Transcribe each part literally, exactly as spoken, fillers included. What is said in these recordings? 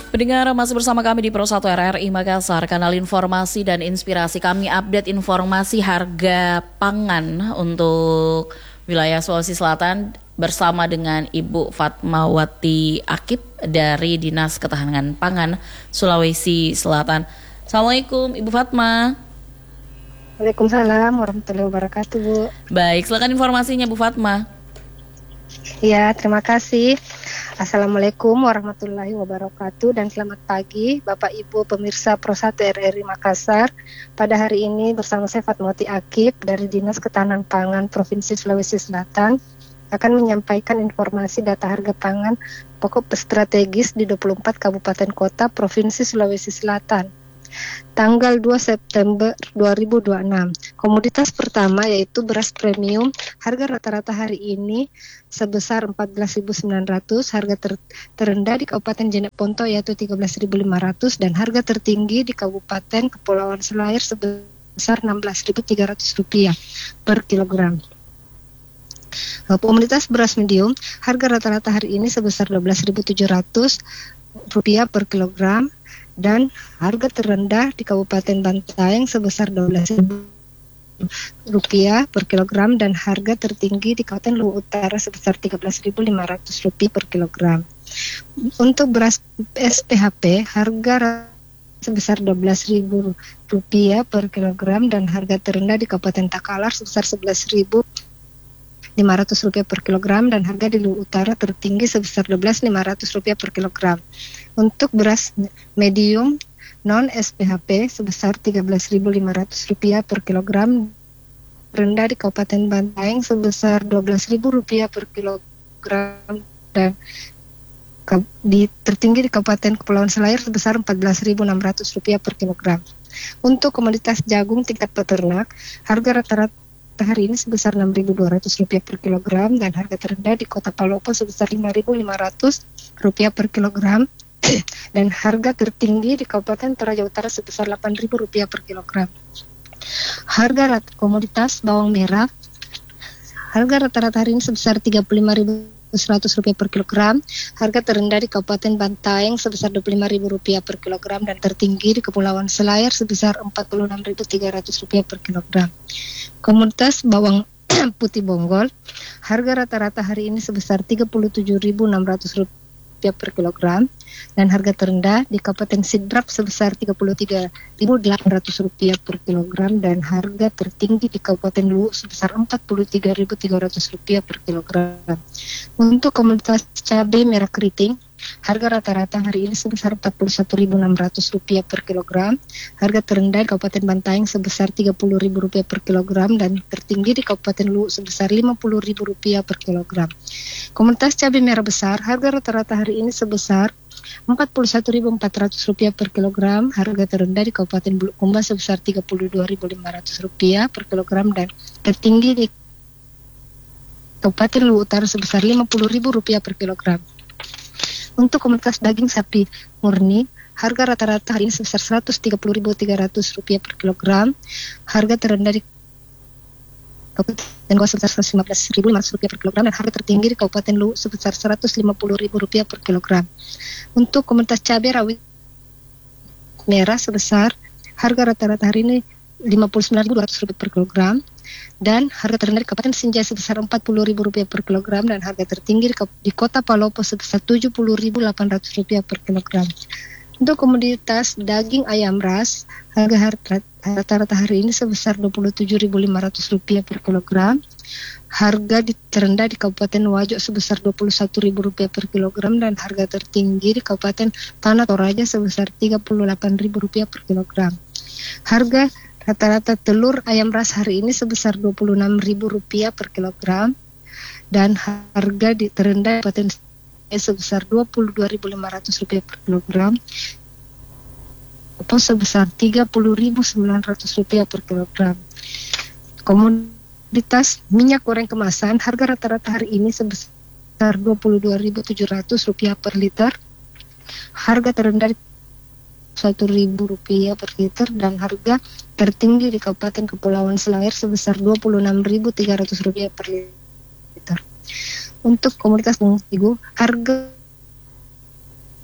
Pendengar masih bersama kami di Pro satu R R I Makassar, kanal informasi dan inspirasi. Kami update informasi harga pangan untuk wilayah Sulawesi Selatan bersama dengan Ibu Fatmawati Akib dari Dinas Ketahanan Pangan Sulawesi Selatan. Assalamualaikum Ibu Fatma. Waalaikumsalam warahmatullahi wabarakatuh, Bu. Baik, silakan informasinya Bu Fatma. Ya, terima kasih. Assalamualaikum warahmatullahi wabarakatuh dan selamat pagi Bapak Ibu pemirsa Pro satu R R I Makassar. Pada hari ini bersama saya Fatmawati Akib dari Dinas Ketahanan Pangan Provinsi Sulawesi Selatan akan menyampaikan informasi data harga pangan pokok strategis di dua puluh empat kabupaten kota Provinsi Sulawesi Selatan. Tanggal dua September dua ribu dua puluh enam. Komoditas pertama yaitu beras premium, harga rata-rata hari ini sebesar empat belas ribu sembilan ratus, harga ter- terendah di Kabupaten Jeneponto yaitu tiga belas ribu lima ratus dan harga tertinggi di Kabupaten Kepulauan Selayar sebesar enam belas ribu tiga ratus rupiah per kilogram. Komoditas beras medium, harga rata-rata hari ini sebesar dua belas ribu tujuh ratus rupiah per kilogram. Dan harga terendah di Kabupaten Bantaeng sebesar dua belas ribu rupiah per kilogram dan harga tertinggi di Kabupaten Luwu Utara sebesar tiga belas ribu lima ratus rupiah per kilogram. Untuk beras S P H P harga sebesar dua belas ribu rupiah per kilogram dan harga terendah di Kabupaten Takalar sebesar sebelas ribu lima ratus rupiah per kilogram dan harga di Luwu Utara tertinggi sebesar dua belas ribu lima ratus rupiah per kilogram. Untuk beras medium non S P H P sebesar tiga belas ribu lima ratus rupiah per kilogram, rendah di Kabupaten Bantaeng sebesar dua belas ribu rupiah per kilogram dan di tertinggi di Kabupaten Kepulauan Selayar sebesar empat belas ribu enam ratus rupiah per kilogram. Untuk komoditas jagung tingkat peternak, harga rata-rata hari ini sebesar enam ribu dua ratus rupiah per kilogram dan harga terendah di Kota Palopo sebesar lima ribu lima ratus rupiah per kilogram dan harga tertinggi di Kabupaten Toraja Utara sebesar delapan ribu rupiah per kilogram. Harga rat- komoditas bawang merah, harga rata-rata hari ini sebesar tiga puluh lima ribu seratus rupiah per kilogram. Harga terendah di Kabupaten Bantaeng sebesar dua puluh lima ribu rupiah per kilogram dan tertinggi di Kepulauan Selayar sebesar empat puluh enam ribu tiga ratus rupiah per kilogram. Komoditas bawang putih bonggol, harga rata-rata hari ini sebesar tiga puluh tujuh ribu enam ratus rupiah per kilogram dan harga terendah di Kabupaten Sidrap sebesar tiga puluh tiga ribu delapan ratus rupiah per kilogram dan harga tertinggi di Kabupaten Luwu sebesar empat puluh tiga ribu tiga ratus rupiah per kilogram. Untuk komoditas cabai merah keriting, harga rata-rata hari ini sebesar empat puluh satu ribu enam ratus rupiah per kilogram. Harga terendah di Kabupaten Bantaeng sebesar tiga puluh ribu rupiah per kilogram dan tertinggi di Kabupaten Luwu sebesar lima puluh ribu rupiah per kilogram. Komoditas cabai merah besar, harga rata-rata hari ini sebesar empat puluh satu ribu empat ratus rupiah per kilogram. Harga terendah di Kabupaten Bulukumba sebesar tiga puluh dua ribu lima ratus rupiah per kilogram dan tertinggi di Kabupaten Luwu Utara sebesar lima puluh ribu rupiah per kilogram. Untuk komoditas daging sapi murni, harga rata-rata hari ini sebesar seratus tiga puluh ribu tiga ratus rupiah per kilogram. Harga terendah di Kabupaten Goa sebesar seratus lima belas ribu lima ratus rupiah per kilogram dan harga tertinggi di Kabupaten Luwu sebesar seratus lima puluh ribu rupiah per kilogram. Untuk komoditas cabai rawit merah sebesar harga rata-rata hari ini lima puluh sembilan ribu dua ratus rupiah per kilogram dan harga terendah di Kabupaten Sinjai sebesar empat puluh ribu rupiah per kilogram dan harga tertinggi di, di Kota Palopo sebesar tujuh puluh ribu delapan ratus rupiah per kilogram. Untuk komoditas daging ayam ras, harga rata-rata hari ini sebesar dua puluh tujuh ribu lima ratus rupiah per kilogram. Harga di, terendah di Kabupaten Wajo sebesar dua puluh satu ribu rupiah per kilogram dan harga tertinggi di Kabupaten Tanah Toraja sebesar tiga puluh delapan ribu rupiah per kilogram. Harga rata-rata telur ayam ras hari ini sebesar dua puluh enam ribu rupiah per kilogram dan harga di terendah di Kabupaten sebesar dua puluh dua ribu lima ratus rupiah per kilogram atau sebesar tiga puluh ribu sembilan ratus rupiah per kilogram. Komoditas minyak goreng kemasan, harga rata-rata hari ini sebesar dua puluh dua ribu tujuh ratus rupiah per liter. Harga terendah satu ribu rupiah per liter dan harga tertinggi di Kabupaten Kepulauan Selayar sebesar dua puluh enam ribu tiga ratus rupiah per liter. Untuk komoditas bawang terigu, harga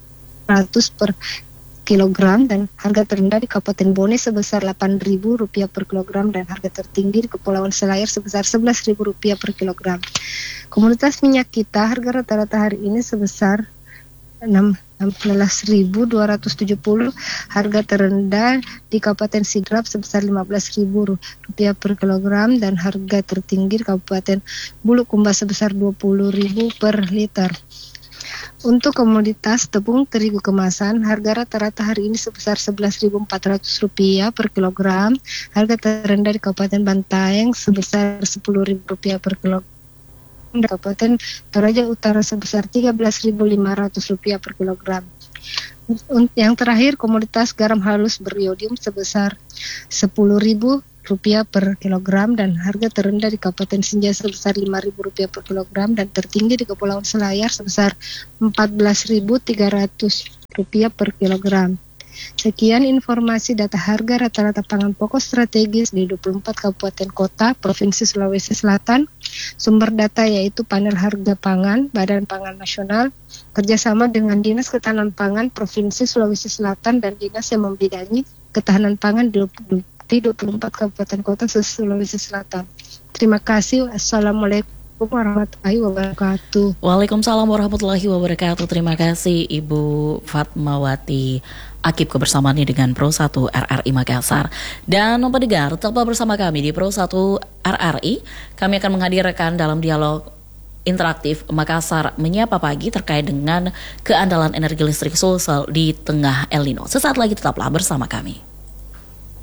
ratus per kilogram dan harga terendah di Kabupaten Bone sebesar delapan ribu rupiah per kilogram dan harga tertinggi di Kepulauan Selayar sebesar sebelas ribu rupiah per kilogram. Komoditas minyak kita harga rata-rata hari ini sebesar enam belas ribu dua ratus tujuh puluh, harga terendah di Kabupaten Sidrap sebesar lima belas ribu rupiah per kilogram dan harga tertinggi di Kabupaten Bulukumba sebesar dua puluh ribu per liter. Untuk komoditas tepung terigu kemasan, harga rata-rata hari ini sebesar sebelas ribu empat ratus rupiah per kilogram. Harga terendah di Kabupaten Bantaeng sebesar sepuluh ribu rupiah per kilogram. Di Kabupaten Toraja Utara sebesar tiga belas ribu lima ratus rupiah per kilogram. Yang terakhir, komoditas garam halus beriodium sebesar sepuluh ribu rupiah per kilogram dan harga terendah di Kabupaten Sinjai sebesar lima ribu rupiah per kilogram dan tertinggi di Kepulauan Selayar sebesar empat belas ribu tiga ratus rupiah per kilogram. Sekian informasi data harga rata-rata pangan pokok strategis di dua puluh empat kabupaten kota Provinsi Sulawesi Selatan. Sumber data yaitu Panel Harga Pangan Badan Pangan Nasional kerjasama dengan Dinas Ketahanan Pangan Provinsi Sulawesi Selatan dan Dinas yang membidangi ketahanan pangan di di dua puluh empat kabupaten kota Sulawesi Selatan. Terima kasih. Assalamualaikum warahmatullahi wabarakatuh. Waalaikumsalam warahmatullahi wabarakatuh. Terima kasih Ibu Fatmawati Akib kebersamaannya dengan Pro satu R R I Makassar. Dan pendengar, tetaplah bersama kami di Pro satu R R I. Kami akan menghadirkan dalam dialog interaktif Makassar Menyapa Pagi terkait dengan keandalan energi listrik sulsel di tengah El Nino. Sesaat lagi tetaplah bersama kami.